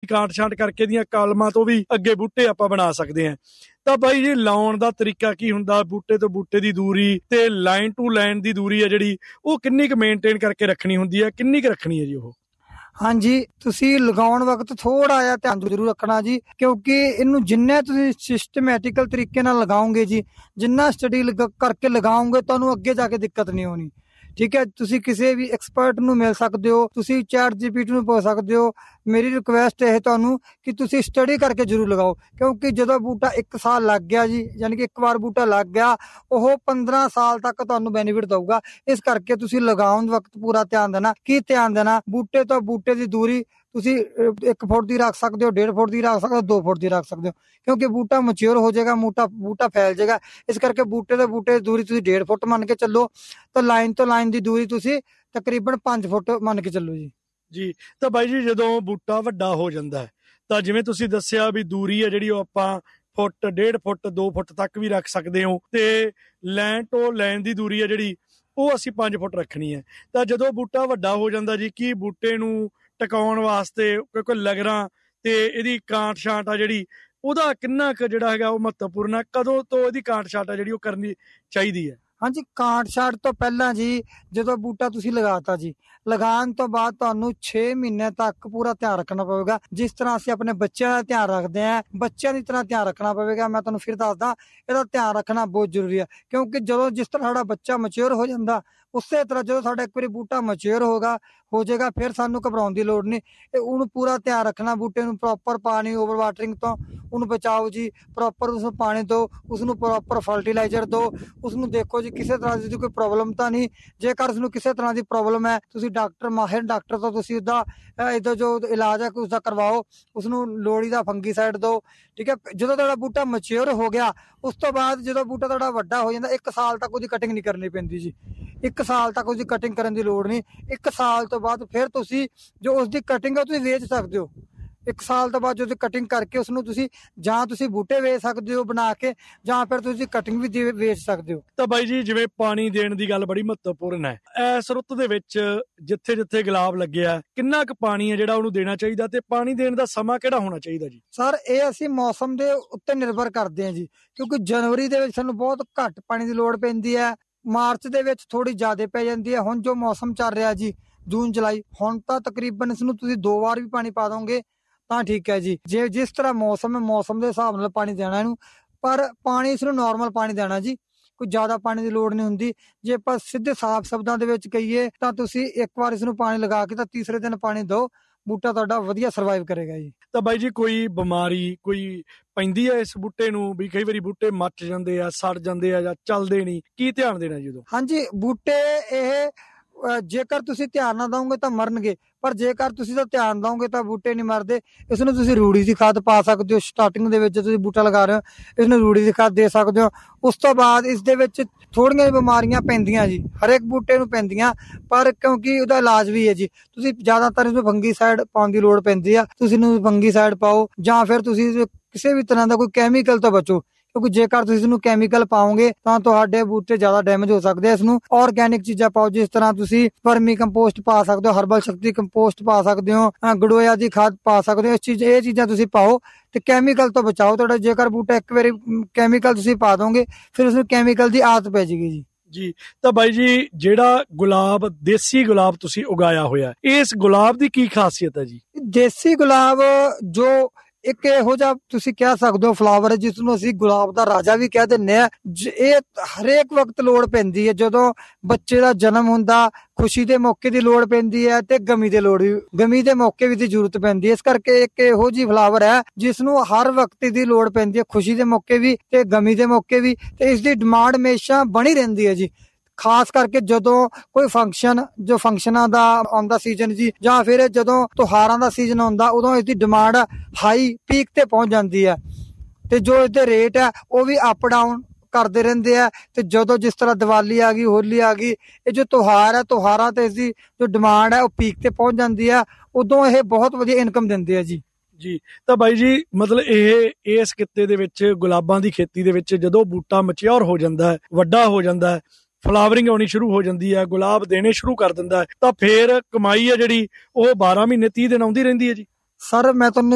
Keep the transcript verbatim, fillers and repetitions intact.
Kant ਛਾਂਟ ਕਰਕੇ ਦੀਆਂ ਕਾਲਮਾਂ ਤੋਂ ਵੀ ਅੱਗੇ ਬੂਟੇ ਆਪਾਂ ਬਣਾ ਸਕਦੇ ਹਾਂ। ਤਾਂ ਬਾਈ ਜੀ ਲਾਉਣ ਦਾ ਤਰੀਕਾ ਕੀ ਹੁੰਦਾ, ਬੂਟੇ ਤੋਂ ਬੂਟੇ ਦੀ ਦੂਰੀ ਤੇ ਲਾਈਨ ਟੂ ਲਾਈਨ ਦੀ ਦੂਰੀ ਹੈ ਜਿਹੜੀ ਉਹ ਕਿੰਨੀ ਕੁ ਮੇਨਟੇਨ ਕਰਕੇ ਰੱਖਣੀ ਹੁੰਦੀ ਹੈ, ਕਿੰਨੀ ਕੁ ਰੱਖਣੀ ਹੈ ਜੀ ਉਹ? ਹਾਂਜੀ, ਤੁਸੀਂ ਲਗਾਉਣ ਵਕਤ ਥੋੜਾ ਜਿਹਾ ਧਿਆਨ ਜ਼ਰੂਰ ਰੱਖਣਾ ਜੀ, ਕਿਉਂਕਿ ਇਹਨੂੰ ਜਿੰਨੇ ਤੁਸੀਂ ਸਿਸਟਮੈਟਿਕਲ ਤਰੀਕੇ ਨਾਲ ਲਗਾਓਗੇ ਜੀ, ਜਿੰਨਾ ਸਟੱਡੀ ਕਰਕੇ ਲਗਾਓਗੇ ਤੁਹਾਨੂੰ ਅੱਗੇ ਜਾ ਕੇ ਦਿੱਕਤ ਨਹੀਂ ਹੋਣੀ। ਠੀਕ ਹੈ, ਤੁਸੀਂ ਕਿਸੇ ਵੀ ਐਕਸਪਰਟ ਨੂੰ ਮਿਲ ਸਕਦੇ ਹੋ, ਤੁਸੀਂ ਚੈਟ ਜੀਪੀਟੀ ਨੂੰ ਪੁੱਛ ਸਕਦੇ ਹੋ। ਮੇਰੀ ਰਿਕੁਐਸਟ ਇਹ ਤੁਹਾਨੂੰ ਕਿ ਤੁਸੀਂ ਸਟੱਡੀ ਕਰਕੇ ਜ਼ਰੂਰ ਲਗਾਓ, ਕਿਉਂਕਿ ਜਦੋਂ ਬੂਟਾ ਇੱਕ ਸਾਲ ਲੱਗ ਗਿਆ ਜੀ, ਯਾਨੀ ਕਿ ਇੱਕ ਵਾਰ ਬੂਟਾ ਲੱਗ ਗਿਆ ਉਹ ਪੰਦਰਾਂ ਸਾਲ ਤੱਕ ਤੁਹਾਨੂੰ ਬੈਨੀਫਿਟ ਦਊਗਾ। ਇਸ ਕਰਕੇ ਤੁਸੀਂ ਲਗਾਉਣ ਵਕਤ ਪੂਰਾ ਧਿਆਨ ਦੇਣਾ। ਕੀ ਧਿਆਨ ਦੇਣਾ? ਬੂਟੇ ਤੋਂ ਬੂਟੇ ਦੀ ਦੂਰੀ ਤੁਸੀਂ ਇੱਕ ਫੁੱਟ ਦੀ ਰੱਖ ਸਕਦੇ ਹੋ, ਡੇਢ ਫੁੱਟ ਦੀ ਰੱਖ ਸਕਦੇ ਹੋ, ਦੋ ਫੁੱਟ ਦੀ ਰੱਖ ਸਕਦੇ ਹੋ, ਕਿਉਂਕਿ ਬੂਟਾ ਮੈਚਿਓਰ ਹੋ ਜਾਏਗਾ, ਬੂਟਾ ਬੂਟਾ ਫੈਲ ਜਾਏਗਾ। ਇਸ ਕਰਕੇ ਬੂਟੇ ਤੋਂ ਬੂਟੇ ਦੀ ਦੂਰੀ ਤੁਸੀਂ ਡੇਢ ਫੁੱਟ ਮੰਨ ਕੇ ਚੱਲੋ, ਤਾਂ ਲਾਈਨ ਤੋਂ ਲਾਈਨ ਦੀ ਦੂਰੀ ਤੁਸੀਂ ਤਕਰੀਬਨ ਪੰਜ ਫੁੱਟ ਮੰਨ ਕੇ ਚੱਲੋ ਜੀ। ਜੀ ਤਾਂ ਬਾਈ ਜੀ ਜਦੋਂ ਬੂਟਾ ਵੱਡਾ ਹੋ ਜਾਂਦਾ ਹੈ ਤਾਂ ਜਿਵੇਂ ਤੁਸੀਂ ਦੱਸਿਆ ਵੀ ਦੂਰੀ ਹੈ ਜਿਹੜੀ ਉਹ ਆਪਾਂ ਫੁੱਟ, ਡੇਢ ਫੁੱਟ, ਦੋ ਫੁੱਟ ਤੱਕ ਵੀ ਰੱਖ ਸਕਦੇ ਹੋ, ਤੇ ਲਾਈਨ ਤੋਂ ਲਾਈਨ ਦੀ ਦੂਰੀ ਹੈ ਜਿਹੜੀ ਉਹ ਅਸੀਂ ਪੰਜ ਫੁੱਟ ਰੱਖਣੀ ਹੈ। ਤਾਂ ਜਦੋਂ ਬੂਟਾ ਵੱਡਾ ਹੋ ਜਾਂਦਾ ਜੀ, ਕੀ ਬੂਟੇ ਨੂੰ ਟਿਕਾਉਣ ਵਾਸਤੇ ਕਿਉਂਕਿ ਲਗਰਾਂ ਤੇ ਇਹਦੀ ਕਾਂਟ ਛਾਂਟ ਆ ਜਿਹੜੀ ਉਹਦਾ ਕਿੰਨਾ ਕੁ ਜਿਹੜਾ ਹੈਗਾ ਉਹ ਮਹੱਤਵਪੂਰਨ ਹੈ? ਕਦੋਂ ਤੋਂ ਇਹਦੀ ਕਾਂਟ ਛਾਂਟ ਆ ਜਿਹੜੀ ਉਹ ਕਰਨੀ ਚਾਹੀਦੀ ਹੈ? ਹਾਂਜੀ, ਕਾਂਟ ਛਾਂਟ ਤੋਂ ਪਹਿਲਾਂ ਜੀ ਜਦੋਂ ਬੂਟਾ ਤੁਸੀਂ ਲਗਾਤਾ ਜੀ, ਲਗਾਉਣ ਤੋਂ ਬਾਅਦ ਤੁਹਾਨੂੰ ਛੇ ਮਹੀਨੇ ਤੱਕ ਪੂਰਾ ਧਿਆਨ ਰੱਖਣਾ ਪਵੇਗਾ। ਜਿਸ ਤਰ੍ਹਾਂ ਅਸੀਂ ਆਪਣੇ ਬੱਚਿਆਂ ਦਾ ਧਿਆਨ ਰੱਖਦੇ ਹਾਂ, ਬੱਚਿਆਂ ਦੀ ਤਰ੍ਹਾਂ ਧਿਆਨ ਰੱਖਣਾ ਪਵੇਗਾ। ਮੈਂ ਤੁਹਾਨੂੰ ਫਿਰ ਦੱਸਦਾ, ਇਹਦਾ ਧਿਆਨ ਰੱਖਣਾ ਬਹੁਤ ਜ਼ਰੂਰੀ ਹੈ, ਕਿਉਂਕਿ ਜਦੋਂ ਜਿਸ ਤਰ੍ਹਾਂ ਸਾਡਾ ਬੱਚਾ ਮੈਚਿਓਰ ਹੋ ਜਾਂਦਾ, ਉਸੇ ਤਰ੍ਹਾਂ ਜਦੋਂ ਸਾਡਾ ਇੱਕ ਵਾਰੀ ਬੂਟਾ ਮੈਚਿਓਰ ਹੋਗਾ ਹੋ ਜਾਏਗਾ, ਫਿਰ ਸਾਨੂੰ ਘਬਰਾਉਣ ਦੀ ਲੋੜ ਨਹੀਂ। ਇਹ ਉਹਨੂੰ ਪੂਰਾ ਧਿਆਨ ਰੱਖਣਾ, ਬੂਟੇ ਨੂੰ ਪ੍ਰੋਪਰ ਪਾਣੀ, ਓਵਰ ਵਾਟਰਿੰਗ ਤੋਂ ਉਹਨੂੰ ਬਚਾਓ ਜੀ, ਪ੍ਰੋਪਰ ਉਸਨੂੰ ਪਾਣੀ ਦਿਓ, ਉਸਨੂੰ ਪ੍ਰੋਪਰ ਫਰਟੀਲਾਈਜ਼ਰ ਦਿਓ, ਉਸਨੂੰ ਦੇਖੋ ਜੀ ਕਿਸੇ ਤਰ੍ਹਾਂ ਦੀ ਕੋਈ ਪ੍ਰੋਬਲਮ ਤਾਂ ਨਹੀਂ। ਜੇਕਰ ਉਸਨੂੰ ਕਿਸੇ ਤਰ੍ਹਾਂ ਦੀ ਪ੍ਰੋਬਲਮ ਹੈ, ਤੁਸੀਂ ਡਾਕਟਰ, ਮਾਹਿਰ ਡਾਕਟਰ ਤੋਂ ਤੁਸੀਂ ਉਹਦਾ ਇਹਦਾ ਜੋ ਇਲਾਜ ਹੈ ਉਸਦਾ ਕਰਵਾਓ, ਉਸਨੂੰ ਲੋੜੀ ਦਾ ਫੰਗੀਸਾਈਡ ਦਿਓ। ਠੀਕ ਹੈ, ਜਦੋਂ ਤੁਹਾਡਾ ਬੂਟਾ ਮੈਚਿਓਰ ਹੋ ਗਿਆ, ਉਸ ਤੋਂ ਬਾਅਦ ਜਦੋਂ ਬੂਟਾ ਤੁਹਾਡਾ ਵੱਡਾ ਹੋ ਜਾਂਦਾ, ਇੱਕ ਸਾਲ ਤੱਕ ਉਹਦੀ ਕਟਿੰਗ ਨਹੀਂ ਕਰਨੀ ਪੈਂਦੀ ਜੀ। ਇੱਕ ਸਾਲ ਤੱਕ ਉਸਦੀ ਕਟਿੰਗ ਕਰਨ ਦੀ ਲੋੜ ਨਹੀਂ। ਇੱਕ ਸਾਲ ਤੋਂ ਬਾਅਦ ਫਿਰ ਤੁਸੀਂ ਜੋ ਉਸਦੀ ਕਟਿੰਗ ਹੈ ਤੁਸੀਂ ਵੇਚ ਸਕਦੇ ਹੋ। ਇੱਕ ਸਾਲ ਤੋਂ ਬਾਅਦ ਜਦੋਂ ਕਟਿੰਗ ਕਰਕੇ ਉਸਨੂੰ ਤੁਸੀਂ ਜਾਂ ਤੁਸੀਂ ਬੂਟੇ ਵੇਚ ਸਕਦੇ ਹੋ ਬਣਾ ਕੇ, ਜਾਂ ਫਿਰ ਤੁਸੀਂ ਕਟਿੰਗ ਵੀ ਵੇਚ ਸਕਦੇ ਹੋ। ਤਾਂ ਬਾਈ ਜੀ ਜਿਵੇਂ ਪਾਣੀ ਦੇਣ ਦੀ ਗੱਲ ਬੜੀ ਮਹੱਤਵਪੂਰਨ ਹੈ, ਇਸ ਰੁੱਤ ਦੇ ਵਿੱਚ ਜਿੱਥੇ ਜਿੱਥੇ ਗੁਲਾਬ ਲੱਗਿਆ ਕਿੰਨਾ ਕੁ ਪਾਣੀ ਹੈ ਜਿਹੜਾ ਉਹਨੂੰ ਦੇਣਾ ਚਾਹੀਦਾ, ਤੇ ਪਾਣੀ ਦੇਣ ਦਾ ਸਮਾਂ ਕਿਹੜਾ ਹੋਣਾ ਚਾਹੀਦਾ ਜੀ? ਸਰ, ਇਹ ਅਸੀਂ ਮੌਸਮ ਦੇ ਉੱਤੇ ਨਿਰਭਰ ਕਰਦੇ ਹਾਂ ਜੀ, ਕਿਉਂਕਿ ਜਨਵਰੀ ਦੇ ਵਿੱਚ ਸਾਨੂੰ ਬਹੁਤ ਘੱਟ ਪਾਣੀ ਦੀ ਲੋੜ ਪੈਂਦੀ ਹੈ, ਮਾਰਚ ਦੇ ਵਿੱਚ ਥੋੜੀ ਜ਼ਿਆਦਾ ਪੈ ਜਾਂਦੀ ਹੈ। ਹੁਣ ਜੋ ਮੌਸਮ ਚੱਲ ਰਿਹਾ ਜੀ, ਜੂਨ ਜੁਲਾਈ, ਹੁਣ ਤਾਂ ਤਕਰੀਬਨ ਇਸਨੂੰ ਤੁਸੀਂ ਦੋ ਵਾਰ ਵੀ ਪਾਣੀ ਪਾ ਦੋਗੇ ਤਾਂ ਠੀਕ ਹੈ ਜੀ। ਜੇ ਜਿਸ ਤਰ੍ਹਾਂ ਮੌਸਮ ਹੈ, ਮੌਸਮ ਦੇ ਹਿਸਾਬ ਨਾਲ ਪਾਣੀ ਦੇਣਾ ਇਹਨੂੰ, ਪਰ ਪਾਣੀ ਇਸਨੂੰ ਨਾਰਮਲ ਪਾਣੀ ਦੇਣਾ ਜੀ, ਕੋਈ ਜ਼ਿਆਦਾ ਪਾਣੀ ਦੀ ਲੋੜ ਨਹੀਂ ਹੁੰਦੀ। ਜੇ ਆਪਾਂ ਸਿੱਧੇ ਸਾਫ਼ ਸ਼ਬਦਾਂ ਦੇ ਵਿੱਚ ਕਹੀਏ ਤਾਂ ਤੁਸੀਂ ਇੱਕ ਵਾਰ ਇਸਨੂੰ ਪਾਣੀ ਲਗਾ ਕੇ ਤਾਂ ਤੀਸਰੇ ਦਿਨ ਪਾਣੀ ਦਿਓ, ਬੂਟਾ ਤੁਹਾਡਾ ਵਧੀਆ ਸਰਵਾਈਵ ਕਰੇਗਾ ਜੀ। ਤਾਂ ਬਾਈ ਜੀ ਕੋਈ ਬਿਮਾਰੀ ਕੋਈ ਪੈਂਦੀ ਹੈ ਇਸ ਬੂਟੇ ਨੂੰ, ਵੀ ਕਈ ਵਾਰੀ ਬੂਟੇ ਮੱਚ ਜਾਂਦੇ ਆ, ਸੜ ਜਾਂਦੇ ਆ ਜਾਂ ਚੱਲਦੇ ਨਹੀਂ, ਕੀ ਧਿਆਨ ਦੇਣਾ ਜੀ ਉਦੋਂ? ਹਾਂਜੀ, ਬੂਟੇ ਇਹ ਜੇਕਰ ਤੁਸੀਂ ਧਿਆਨ ਨਾ ਦਓਗੇ ਤਾਂ ਮਰਨਗੇ, ਪਰ ਜੇਕਰ ਤੁਸੀਂ ਤਾਂ ਧਿਆਨ ਦਓਗੇ ਤਾਂ ਬੂਟੇ ਨਹੀਂ ਮਰਦੇ। ਇਸ ਨੂੰ ਤੁਸੀਂ ਰੂੜੀ ਦੀ ਖਾਦ ਪਾ ਸਕਦੇ ਹੋ, ਸਟਾਰਟਿੰਗ ਦੇ ਵਿੱਚ ਤੁਸੀਂ ਬੂਟਾ ਲਗਾ ਰਹੇ ਹੋ ਇਸ ਨੂੰ ਰੂੜੀ ਦੀ ਖਾਦ ਦੇ ਸਕਦੇ ਹੋ। ਉਸ ਤੋਂ ਬਾਅਦ ਇਸ ਦੇ ਵਿੱਚ ਥੋੜੀਆਂ ਬਿਮਾਰੀਆਂ ਪੈਂਦੀਆਂ ਜੀ, ਹਰੇਕ ਬੂਟੇ ਨੂੰ ਪੈਂਦੀਆਂ, ਪਰ ਕਿਉਂਕਿ ਉਹਦਾ ਇਲਾਜ ਵੀ ਹੈ ਜੀ। ਤੁਸੀਂ ਜ਼ਿਆਦਾਤਰ ਇਸਨੂੰ ਫੰਗੀਸਾਈਡ ਪਾਉਣ ਦੀ ਲੋੜ ਪੈਂਦੀ ਆ, ਤੁਸੀਂ ਇਹਨੂੰ ਫੰਗੀਸਾਈਡ ਪਾਓ, ਜਾਂ ਫਿਰ ਤੁਸੀਂ ਕਿਸੇ ਵੀ ਤਰ੍ਹਾਂ ਦਾ ਕੋਈ ਕੈਮੀਕਲ ਤੋਂ ਬਚੋ, ਕਿਉਂਕਿ ਜੇਕਰ ਤੁਸੀਂ ਇਸਨੂੰ ਕੈਮੀਕਲ ਪਾਓਗੇ ਤਾਂ ਤੁਹਾਡੇ ਬੂਟੇ ਜ਼ਿਆਦਾ ਡੈਮੇਜ ਹੋ ਸਕਦੇ ਆ। ਇਸਨੂੰ ਆਰਗੈਨਿਕ ਚੀਜ਼ਾਂ ਪਾਓ, ਜਿਸ ਤਰ੍ਹਾਂ ਤੁਸੀਂ ਵਰਮੀ ਕੰਪੋਸਟ ਪਾ ਸਕਦੇ ਹੋ, ਹਰਬਲ ਸ਼ਕਤੀ ਕੰਪੋਸਟ ਪਾ ਸਕਦੇ ਹੋ, ਗੜੋਇਆ ਦੀ ਖਾਦ ਪਾ ਸਕਦੇ ਹੋ। ਇਸ ਚੀਜ਼ ਇਹ ਚੀਜ਼ਾਂ ਤੁਸੀਂ ਪਾਓ ਤੇ ਕੈਮੀਕਲ ਤੋਂ ਬਚਾਓ ਤੁਹਾਡਾ। ਜੇਕਰ ਬੂਟਾ ਇੱਕ ਵਾਰੀ ਕੈਮੀਕਲ ਤੁਸੀਂ ਪਾ ਦੋਗੇ ਫਿਰ ਉਸਨੂੰ ਕੈਮੀਕਲ ਦੀ ਆਦਤ ਪੈ ਜਾਏਗੀ ਜੀ। ਜੀ ਤਾਂ ਬਾਈ ਜੀ ਜਿਹੜਾ ਗੁਲਾਬ, ਦੇਸੀ ਗੁਲਾਬ ਤੁਸੀਂ ਉਗਾਇਆ ਹੋਇਆ, ਇਸ ਗੁਲਾਬ ਦੀ ਕੀ ਖਾਸੀਅਤ ਹੈ ਜੀ? ਦੇਸੀ ਗੁਲਾਬ ਜੋ ਇੱਕ ਇਹੋ ਜਿਹਾ ਤੁਸੀਂ ਕਹਿ ਸਕਦੇ ਹੋ ਫਲਾਵਰ ਜਿਸ ਨੂੰ ਅਸੀਂ ਗੁਲਾਬ ਦਾ ਰਾਜਾ ਵੀ ਕਹਿ ਦਿੰਦੇ ਆ। ਇਹ ਹਰੇਕ ਵਕਤ ਲੋੜ ਪੈਂਦੀ ਹੈ, ਜਦੋਂ ਬੱਚੇ ਦਾ ਜਨਮ ਹੁੰਦਾ, ਖੁਸ਼ੀ ਦੇ ਮੌਕੇ ਦੀ ਲੋੜ ਪੈਂਦੀ ਹੈ, ਤੇ ਗਮੀ ਦੇ ਲੋੜ ਗਮੀ ਦੇ ਮੌਕੇ ਵੀ ਦੀ ਜ਼ਰੂਰਤ ਪੈਂਦੀ ਹੈ। ਇਸ ਕਰਕੇ ਇੱਕ ਇਹੋ ਜਿਹੀ ਫਲਾਵਰ ਹੈ ਜਿਸ ਨੂੰ ਹਰ ਵਕਤ ਦੀ ਲੋੜ ਪੈਂਦੀ ਹੈ, ਖੁਸ਼ੀ ਦੇ ਮੌਕੇ ਵੀ ਤੇ ਗਮੀ ਦੇ ਮੌਕੇ ਵੀ, ਤੇ ਇਸ ਦੀ ਡਿਮਾਂਡ ਹਮੇਸ਼ਾ ਬਣੀ ਰਹਿੰਦੀ ਹੈ ਜੀ। ਖਾਸ ਕਰਕੇ ਜਦੋਂ ਕੋਈ ਫੰਕਸ਼ਨ, ਜੋ ਫੰਕਸ਼ਨਾਂ ਦਾ ਆਉਂਦਾ ਸੀਜ਼ਨ ਜੀ, ਜਾਂ ਫਿਰ ਜਦੋਂ ਤਿਉਹਾਰਾਂ ਦਾ ਸੀਜ਼ਨ ਆਉਂਦਾ, ਉਦੋਂ ਇਸ ਦੀ ਡਿਮਾਂਡ ਹਾਈ ਪੀਕ ਤੇ ਪਹੁੰਚ ਜਾਂਦੀ ਹੈ, ਤੇ ਜੋ ਇਸਦੇ ਰੇਟ ਹੈ ਉਹ ਵੀ ਅਪ ਡਾਊਨ ਕਰਦੇ ਰਹਿੰਦੇ ਆ। ਤੇ ਜਦੋਂ ਜਿਸ ਤਰ੍ਹਾਂ ਦੀਵਾਲੀ ਆ ਗਈ, ਹੋਲੀ ਆ ਗਈ, ਇਹ ਜੋ ਤਿਉਹਾਰ ਹੈ, ਤਿਉਹਾਰਾਂ ਤੇ ਇਸਦੀ ਜੋ ਡਿਮਾਂਡ ਹੈ ਉਹ ਪੀਕ ਤੇ ਪਹੁੰਚ ਜਾਂਦੀ ਹੈ, ਉਦੋਂ ਇਹ ਬਹੁਤ ਵਧੀਆ ਇਨਕਮ ਦਿੰਦੇ ਆ ਜੀ। ਜੀ ਤਾਂ ਬਾਈ ਜੀ ਮਤਲਬ ਇਹ ਇਸ ਕਿੱਤੇ ਦੇ ਵਿੱਚ, ਗੁਲਾਬਾਂ ਦੀ ਖੇਤੀ ਦੇ ਵਿੱਚ, ਜਦੋਂ ਬੂਟਾ ਮੈਚਿਓਰ ਹੋ ਜਾਂਦਾ ਹੈ, ਵੱਡਾ ਹੋ ਜਾਂਦਾ ਹੈ, ਫਲਾਵਰਿੰਗ ਆਉਣੀ ਸ਼ੁਰੂ ਹੋ ਜਾਂਦੀ ਹੈ, ਗੁਲਾਬ ਦੇਣੇ ਸ਼ੁਰੂ ਕਰ ਦਿੰਦਾ ਹੈ, ਤਾਂ ਫੇਰ ਕਮਾਈ ਹੈ ਜਿਹੜੀ ਉਹ ਬਾਰਾਂ ਮਹੀਨੇ ਤੀਹ ਦਿਨ ਆਉਂਦੀ ਰਹਿੰਦੀ ਹੈ ਜੀ? ਸਰ, ਮੈਂ ਤੁਹਾਨੂੰ